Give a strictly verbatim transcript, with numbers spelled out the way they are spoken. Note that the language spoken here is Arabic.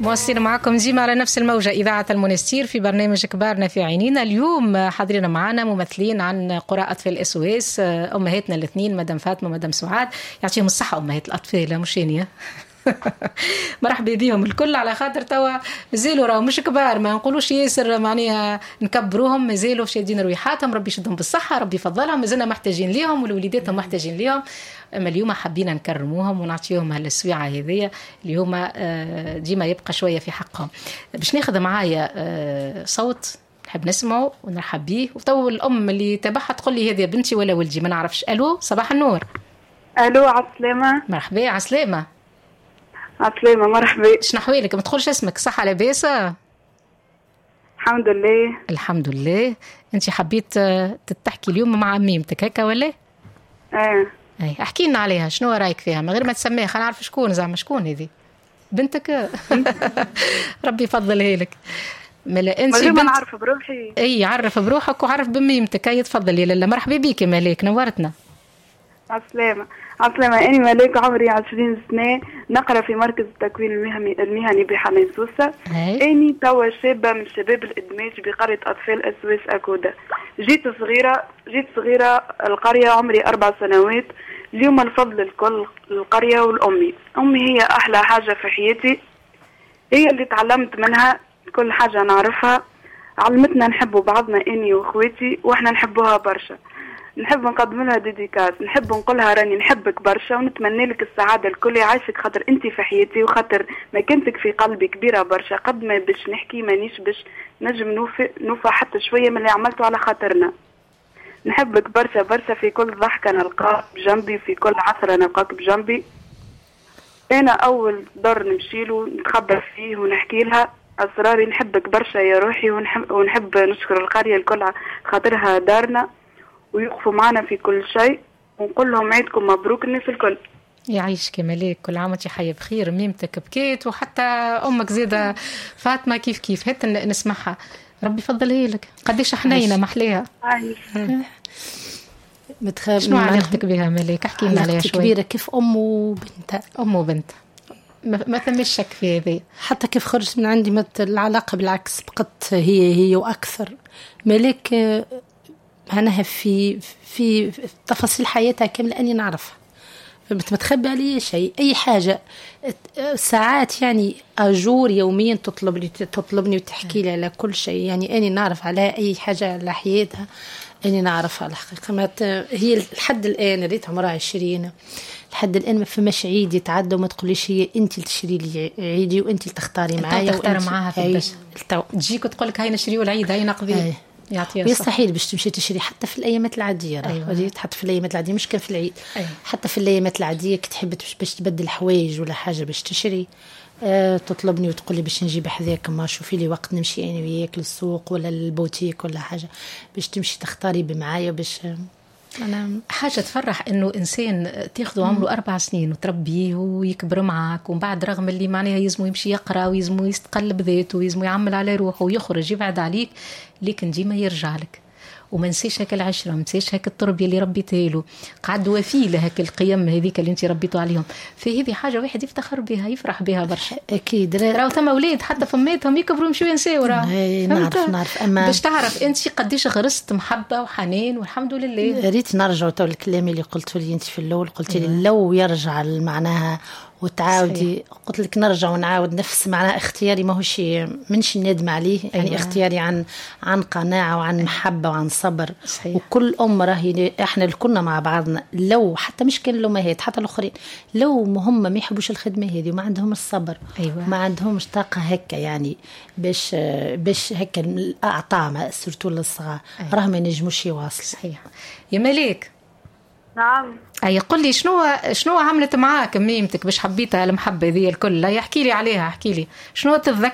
مواصلين معكم ديما على نفس الموجة إذاعة المنستير في برنامج كبارنا في عينينا. اليوم حاضرين معنا ممثلين عن قرى أطفال الأسويس، أمهاتنا الاثنين مدام فاطمة ومدام سعاد، يعطيهم الصحة أمهات الأطفال مشينية. مرحبا بهم الكل، على خاطر توا مازالوا راهو مش كبار، ما نقولوش ياسر معناها نكبروهم، مازالوا شادين رويحاتهم، ربي يشدهم بالصحة، ربي يفضلهم، مازلنا محتاجين ليهم والوليداتهم محتاجين ليهم. أما اليوم حبينا نكرموهم ونعطيهم هالسويعة هذه اليوم، ديما يبقى شوية في حقهم. باش ناخذ معايا صوت نحب نسمعه ونرحب بيه، وتو الأم اللي تبعها تقول لي هذه بنتي ولا ولدي ما نعرفش. ألو، صباح النور. ألو، عسلامة. مرحبا، عسلامة. عسلامة، مرحبا. شنو أحوالك؟ ما تقولش اسمك، صحة لاباس؟ الحمد لله. الحمد لله. أنت حبيت تتحكي اليوم مع ميمتك هكا ولا؟ ايه. اي احكي لنا عليها، شنو رايك فيها من غير ما تسميها، خلينا نعرف شكون زعما، شكون هذه بنتك؟ ربي يفضلها لك. ملا انت بنت ما نعرف بروحي. اي عرف بروحك وعرف بميمتك. هيا تفضلي يا لاله. مرحبا بك يا ملاك، نورتنا. عسلامة. عسلامة، اني ملاك، عمري عشرين سنة، نقرا في مركز التكوين المهني المهني بحنين سوسة. اني توا شابة من شباب الادماج بقرية اطفال اسويس اكودا. جيت صغيرة جيت صغيرة القرية، عمري اربع سنوات. اليوم الفضل الكل القرية والامي. امي هي احلى حاجة في حياتي، هي اللي تعلمت منها كل حاجة نعرفها، علمتنا نحبوا بعضنا اني واخواتي، واحنا نحبوها برشا. نحب نقدم لها ديديكاس، نحب نقولها راني نحبك برشا ونتمنى لك السعاده الكل، يعيشك خاطر انت في حياتي وخاطر مكانتك في قلبي كبيره برشا. قد ما باش نحكي مانيش باش نجم نوفي نوفى حتى شويه من اللي عملته على خاطرنا. نحبك برشا برشا، في كل ضحكه نلقاك بجنبي، في كل عثره نلقاك بجنبي. انا اول دار نمشيله نتخبى فيه ونحكي لها اسراري. نحبك برشا يا روحي، ونحب, ونحب نشكر القريه الكل خاطرها دارنا ويقفوا معنا في كل شيء، ونقول لهم عيدكم مبروك الناس الكل. يعيشك ملاك، كل عام وانت حيه بخير. ميمتك بكيت وحتى امك زيده فاطمه كيف كيف هات نسمعها، ربي يفضلها لك. قديش حنينه محليها. متخيل شنو علاقتك بها ملاك؟ احكي لنا عليها شوي. كبيره كيف ام وبنت. ام وبنت ما ثمش شك في هذه. حتى كيف خرجت من عندي مثل العلاقه بالعكس، بقت هي هي واكثر. ملاك معناها في في تفاصيل حياتها كاملة أني نعرفها، متخبي عليه شيء، أي حاجة ساعات يعني أجور يوميا تطلبني تطلبني وتحكي لي على كل شيء، يعني أني نعرف على أي حاجة على حياتها، أني نعرف على الحقيقة. هي لحد الآن ريت عمرها عشرين، لحد الآن ما فماش عيد يتعدى وما تقوليش هي أنت اللي تشري لي عيدي وأنت اللي تختاري معايا. تختار معاها في البش تجيك وتقول لك هاي نشريو العيد، هاي نقضي. يستحيل باش تمشي تشري حتى في الايامات العاديه. أيوة. حتى في الايامات العاديه مش كان في العيد. أيوة. حتى في الايامات العاديه كي تحب باش تبدل حوايج ولا حاجه باش تشري، أه تطلبني وتقول لي باش نجيب حذاك، ما شوفي لي وقت نمشي انا وياك للسوق ولا للبوتيك ولا حاجه باش تمشي تختاري بمعايا. باش أنا حاجة تفرح إنه إنسان تاخذه عمره أربع سنين وتربيه ويكبر معك، ومن بعد رغم اللي معناها يزمو يمشي يقرأ ويزمو يستقل بذاته ويزمو يعمل على روحه ويخرج يبعد عليك، لكن ديما يرجع لك وما نسيش هاك العشرة، ما نسيش هاك التربية اللي ربيتها له، قعد وفي له هاك القيم هذيك اللي انت ربيتوا عليهم. فهذه حاجة واحد يفتخر بها يفرح بها برشا. أكيد. راهو ثم أولاد حتى فماتهم يكبروا يمشوا ينساو. راه نعرف نعرف أما باش تعرف أنت قديش غرست محبة وحنان والحمد لله. ريت نرجع تو الكلام اللي قلت لي أنت في الأول، قلت لي لو يرجع معناها وتعاودي، قلت لك نرجع ونعاود نفس معناها اختياري ما هوش منش الندم عليه. يعني أيوة. اختياري عن عن قناعة وعن محبة وعن صبر. صحيح. وكل أم راهي احنا كلنا مع بعضنا، لو حتى مش كان الأمهات حتى الآخرين لو هم ما يحبوش الخدمة هذه وما عندهم الصبر. أيوة. ما عندهمش طاقة هكا يعني باش باش هكا الأعطاء سورتو للصغار. أيوة. راه ما ينجموش يواصل. صحيح. يا ملاك. نعم. أي قل لي شنو شنو عملت معاك ميمتك باش حبيتها المحبة ذي الكل؟ لا يحكي لي عليها، احكي لي شنو تتذكر